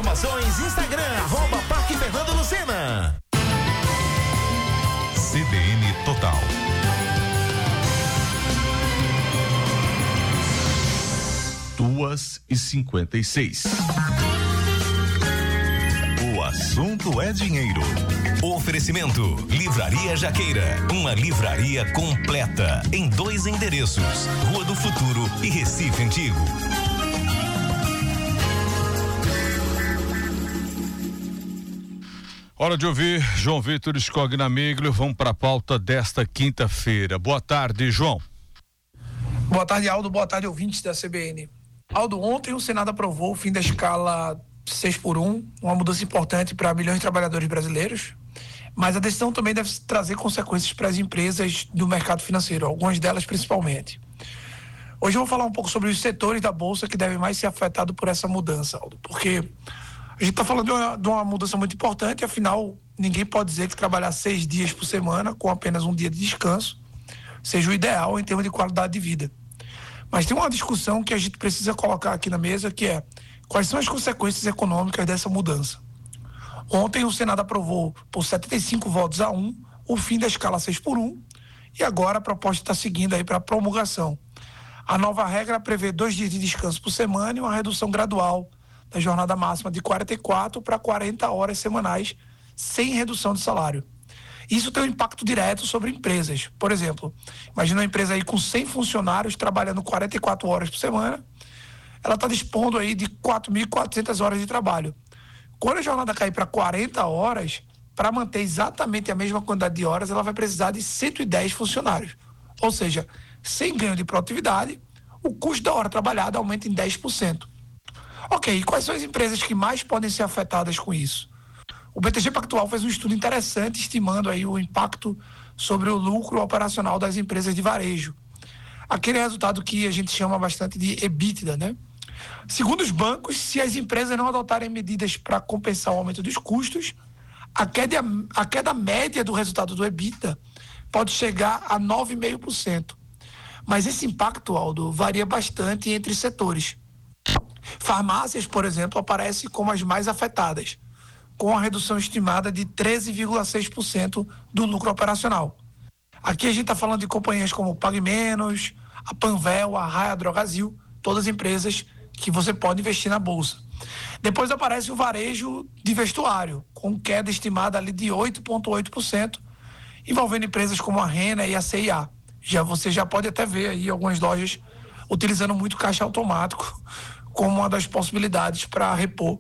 informações, Instagram, @Parque Fernando Lucena. CBN Total. Duas e 56. O assunto é dinheiro. Oferecimento Livraria Jaqueira, uma livraria completa em 2 endereços, Rua do Futuro e Recife Antigo. Hora de ouvir João Vitor Scognamiglio. Vamos para a pauta desta quinta-feira. Boa tarde, João. Boa tarde, Aldo. Boa tarde, ouvintes da CBN. Aldo, ontem o Senado aprovou o fim da escala 6x1, uma mudança importante para milhões de trabalhadores brasileiros, mas a decisão também deve trazer consequências para as empresas do mercado financeiro, algumas delas principalmente. Hoje eu vou falar um pouco sobre os setores da Bolsa que devem mais ser afetados por essa mudança, Aldo, porque a gente está falando de uma mudança muito importante, afinal, ninguém pode dizer que trabalhar 6 dias por semana com apenas um dia de descanso seja o ideal em termos de qualidade de vida. Mas tem uma discussão que a gente precisa colocar aqui na mesa, que é: quais são as consequências econômicas dessa mudança? Ontem o Senado aprovou por 75 votos a 1 o fim da escala 6x1 e agora a proposta está seguindo aí para promulgação. A nova regra prevê 2 dias de descanso por semana e uma redução gradual da jornada máxima de 44 para 40 horas semanais, sem redução de salário. Isso tem um impacto direto sobre empresas. Por exemplo, imagina uma empresa aí com 100 funcionários trabalhando 44 horas por semana, ela está dispondo aí de 4.400 horas de trabalho. Quando a jornada cair para 40 horas, para manter exatamente a mesma quantidade de horas, ela vai precisar de 110 funcionários. Ou seja, sem ganho de produtividade, o custo da hora trabalhada aumenta em 10%. Ok, e quais são as empresas que mais podem ser afetadas com isso? O BTG Pactual fez um estudo interessante estimando aí o impacto sobre o lucro operacional das empresas de varejo. Aquele resultado que a gente chama bastante de EBITDA, né? Segundo os bancos, se as empresas não adotarem medidas para compensar o aumento dos custos, a queda média do resultado do EBITDA pode chegar a 9,5%. Mas esse impacto, Aldo, varia bastante entre setores. Farmácias, por exemplo, aparecem como as mais afetadas, com a redução estimada de 13,6% do lucro operacional. Aqui a gente está falando de companhias como Pague Menos, a Panvel, a Raia Drogasil, todas empresas que você pode investir na Bolsa. Depois aparece o varejo de vestuário, com queda estimada ali de 8,8%, envolvendo empresas como a Renner e a C&A. Você já pode até ver aí algumas lojas utilizando muito caixa automático como uma das possibilidades para repor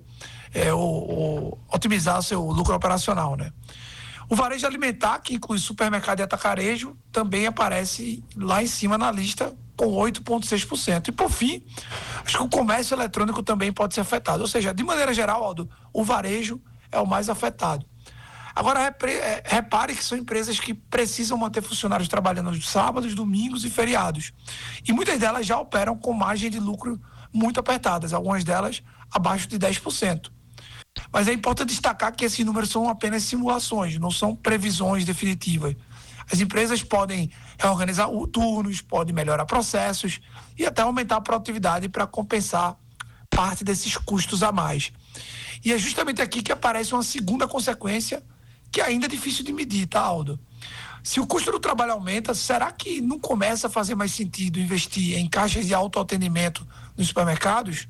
ou otimizar seu lucro operacional, né? O varejo alimentar, que inclui supermercado e atacarejo, também aparece lá em cima na lista com 8,6%. E por fim, acho que o comércio eletrônico também pode ser afetado. Ou seja, de maneira geral, Aldo, o varejo é o mais afetado. Agora, repare que são empresas que precisam manter funcionários trabalhando nos sábados, domingos e feriados. E muitas delas já operam com margem de lucro muito apertadas, algumas delas abaixo de 10%. Mas é importante destacar que esses números são apenas simulações, não são previsões definitivas. As empresas podem reorganizar turnos, podem melhorar processos e até aumentar a produtividade para compensar parte desses custos a mais. E é justamente aqui que aparece uma segunda consequência que ainda é difícil de medir, tá, Aldo? Se o custo do trabalho aumenta, será que não começa a fazer mais sentido investir em caixas de autoatendimento nos supermercados?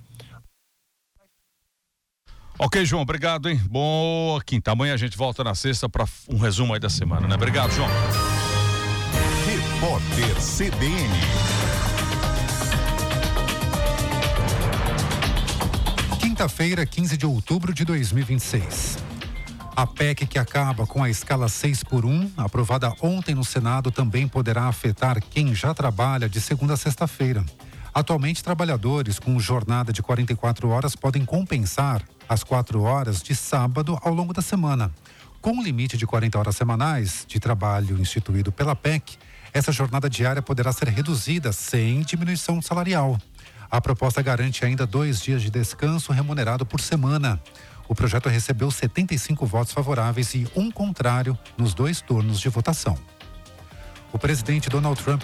Ok, João, obrigado, hein? Boa quinta. Amanhã a gente volta na sexta para um resumo aí da semana, né? Obrigado, João. Repórter CBN. Quinta-feira, 15 de outubro de 2026. A PEC que acaba com a escala 6x1, aprovada ontem no Senado, também poderá afetar quem já trabalha de segunda a sexta-feira. Atualmente, trabalhadores com jornada de 44 horas podem compensar as 4 horas de sábado ao longo da semana. Com o limite de 40 horas semanais de trabalho instituído pela PEC, essa jornada diária poderá ser reduzida sem diminuição salarial. A proposta garante ainda 2 dias de descanso remunerado por semana. O projeto recebeu 75 votos favoráveis e 1 contrário nos 2 turnos de votação. O presidente Donald Trump